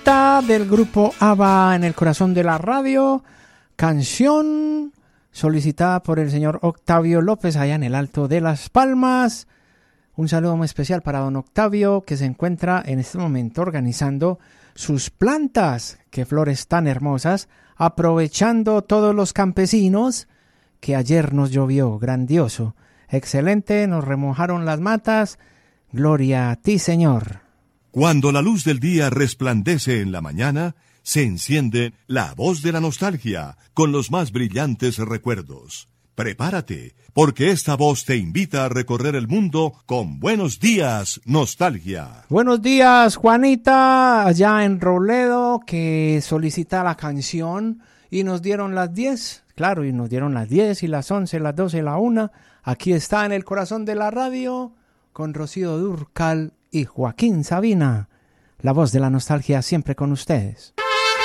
Del grupo ABBA en el corazón de la radio, canción solicitada por el señor Octavio López allá en el Alto de Las Palmas. Un saludo muy especial para don Octavio, que se encuentra en este momento organizando sus plantas, qué flores tan hermosas, aprovechando todos los campesinos que ayer nos llovió, grandioso, excelente, nos remojaron las matas, gloria a ti, Señor. Cuando la luz del día resplandece en la mañana, se enciende la voz de la nostalgia con los más brillantes recuerdos. Prepárate, porque esta voz te invita a recorrer el mundo con Buenos Días, Nostalgia. Buenos días, Juanita, allá en Robledo, que solicita la canción y nos dieron las 10. Claro, y nos dieron las 10 y las 11, las 12, la 1. Aquí está en el corazón de la radio con Rocío Dúrcal y Joaquín Sabina, la voz de la nostalgia siempre con ustedes.